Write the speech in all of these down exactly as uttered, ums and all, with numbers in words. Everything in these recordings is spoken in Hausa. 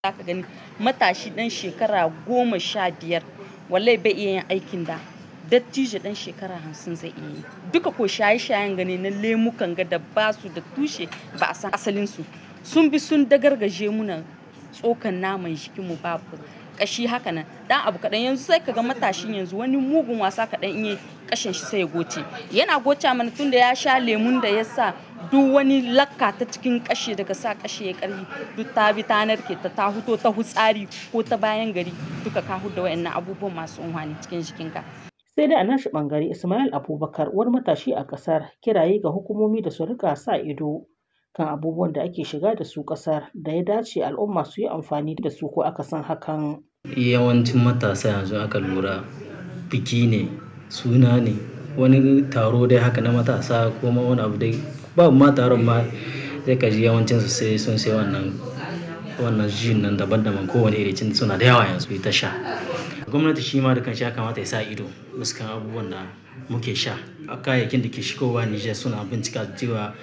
Zaka gani matashi ɗan shekara goma sha biyar wallahi bai iya yin aikin da dattijo ɗan shekara hamsin zai iya yi. Duka ko shaye-shayen gani na lemukan ga da ba su da tushe ba a san asalinsu. Sun bi sun dagargaje muna tsokan naman jikinmu babu ƙashi haka nan. Dan abu kaɗan yanzu sai ka ga matashin yanzu wani mugun wasa kaɗan in yi ƙashin shi sai ya goce. Yana goce mana tun da ya sha lemun da ya sa duk wani lakka ta cikin ƙashi daga sa ƙashi ya ƙarfi duk ta bi ta narke ta ta huto ta hutsari ko ta bayan gari duka ka hudda waɗannan abubuwan masu unhwani cikin jikinka. Sai dai a nashi ɓangare Ismail Abubakar wani matashi a ƙasar kiraye ga hukumomi da su rika sa ido kan abubuwan da ake shiga da su ƙasar da ya dace al'umma su yi amfani da su ko aka san hakan. Yawancin matasa yanzu aka lura biki ne, suna ne, wani taro dai haka na matasa ko ma wani abu dai babu ma taron ma sai ka ji yawancinsu sai sun sai wannan wannan jin nan daban-daban kowane iri cin suna da yawa yanzu ita sha. Gwamnati shi ma da kanshi ya kamata ya sa ido fuskan abubuwan da muke sha. Kayayyakin da ke shigowa Nijar suna bincika cewa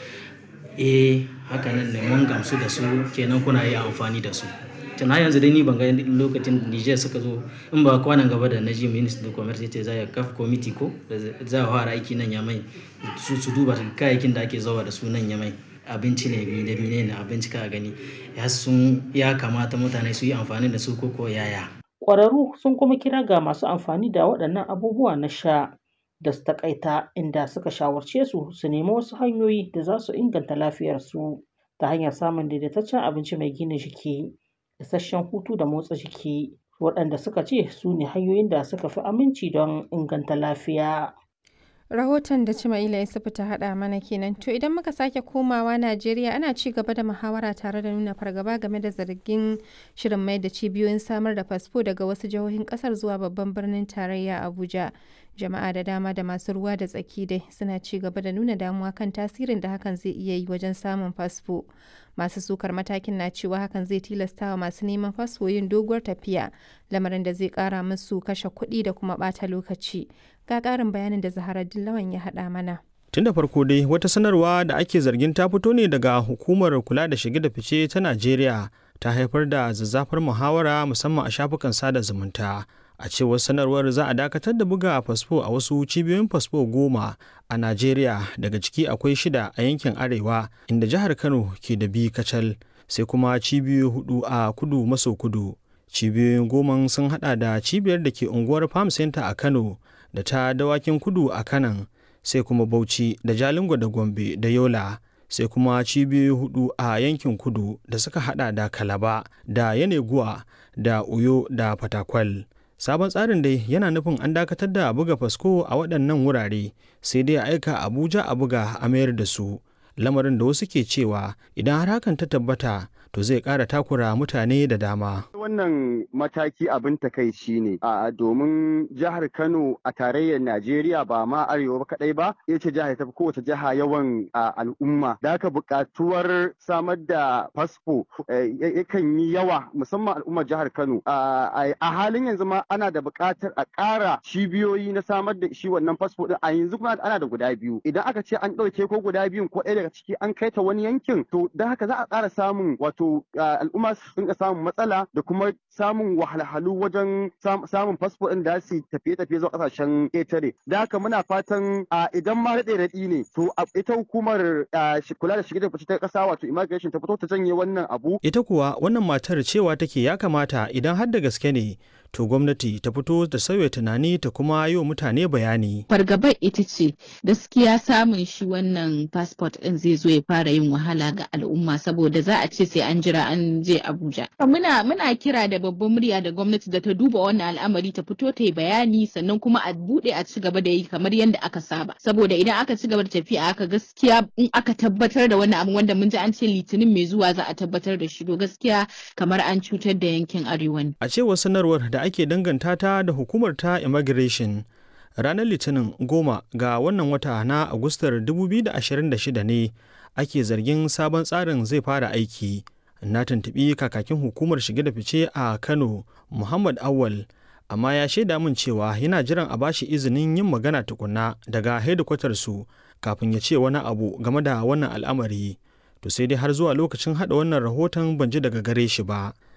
eh haka nan ne mun gamsu da su kenan kuna iya amfani da su. Tun har yanzu dai ni ban ga lokacin Nijar suka zo in ba kwanan gaba da na ji Ministry of Commerce yace za ya kafa committee ko da za a fara aiki nan Yamai su su duba kayayyakin da ake zuwa da su nan Yamai. Abinci ne bi da mine ne abinci ka gani ya sun ya kamata mutane su yi amfani da su ko ko yaya. Ƙwararru sun kuma kira ga masu amfani da waɗannan abubuwa na sha da su taƙaita inda suka shawarce su su nemi wasu hanyoyi da za su inganta lafiyarsu ta hanyar samun daidaitaccen abinci mai gina jiki, isasshen hutu da motsa jiki waɗanda suka ce su ne hanyoyin da suka fi aminci don inganta lafiya. Rahoton da Cimaila Isufu ta haɗa mana kenan. To idan muka sake komawa Najeriya ana ci gaba da muhawara tare da nuna fargaba game da zargin shirin mai da cibiyoyin samar da fasfo daga wasu jihohin ƙasar zuwa babban birnin tarayya Abuja. Jama'a da dama da masu ruwa da tsaki dai suna ci gaba da nuna damuwa kan tasirin da hakan zai iya yi wajen samun fasfo. Masu sukar matakin na cewa hakan zai tilasta wa masu neman fasfo yin doguwar tafiya, lamarin da zai ƙara musu kashe kuɗi da kuma ɓata lokaci. Ga ƙarin bayanin da Zaharaddin Lawan ya haɗa mana. Tun da farko dai wata sanarwa da ake zargin ta fito ne daga hukumar kula da shige da fice ta Najeriya ta haifar da zazzafar muhawara musamman a shafukan sada zumunta. A cewar sanarwar za a dakatar da buga fasfo a wasu cibiyoyin fasfo goma a Najeriya daga ciki akwai shida a yankin Arewa inda jihar Kano ke da biyu kacal sai kuma cibiyoyi hudu a kudu maso kudu. Cibiyoyin goma sun hada da cibiyar da ke unguwar Farm Center a Kano da ta Dawakin Kudu a Kanan sai kuma Bauchi da Jalingo da Gombe da Yola sai kuma cibiyoyi hudu a yankin kudu da suka hada da Kalaba da Yeneguwa da Uyo da Fatakwal. Sabon tsarin dai yana nufin an dakatar da buga fasfo a waɗannan wurare sai dai a aika Abuja a buga a mayar da su. Lamarin da wasu ke cewa idan har hakan ta tabbata to zai ƙara takura mutane da dama. Wannan mataki abin takaici ne a domin jihar Kano a tarayyar Najeriya ba ma arewa ba kadai ba ita ce jihar ta fi kowace jiha yawan al'umma da haka buƙatuwar samar da fasfo yakan yi yawa musamman al'ummar jihar Kano a halin yanzu ma ana da buƙatar a ƙara cibiyoyi na samar da shi wannan fasfo din a yanzu kuma ana da guda biyu idan aka ce an ɗauke ko guda biyun ko ɗaya daga ciki an kai ta wani yankin to da haka za a ƙara samun wato al'umma su dinga samun matsala da kuma samun wahalhalu wajen samun fasfo ɗin da su tafiye-tafiye zuwa ƙasashen ƙetare. Da haka muna fatan idan ma raɗe raɗi ne to ita hukumar kula da shige da fice ta ƙasa wato immigration ta fito ta janye wannan abu. Ita kuwa wannan matar cewa take ya kamata idan har da gaske ne to gwamnati ta fito da sauya tunani ta kuma yi wa mutane bayani. Fargabar ita ce gaskiya samun shi wannan passport ɗin zai zo ya fara yin wahala ga al'umma saboda za a ce sai an jira an je Abuja. Muna muna kira da babban murya da gwamnati da ta duba wannan al'amari ta fito ta yi bayani sannan kuma a buɗe a ci gaba da yi kamar yadda aka saba. Saboda idan aka ci gaba da tafiya aka gaskiya in aka tabbatar da wannan abu wanda mun ji an ce litinin mai zuwa za a tabbatar da shi to gaskiya kamar an cutar da yankin arewa ne. A cewar sanarwar da ake danganta ta da hukumar ta immigration ranar litinin goma ga wannan wata na agustar dubu biyu da ashirin da shida ne ake zargin sabon tsarin zai fara aiki. Na tuntuɓi kakakin hukumar shige da fice a Kano Muhammad Awal amma ya shaida min cewa yana jiran a bashi izinin yin magana tukunna daga hedikwatar su kafin ya ce wani abu game da wannan al'amari. To sai dai har zuwa lokacin haɗa wannan rahoton ban ji daga gare shi ba.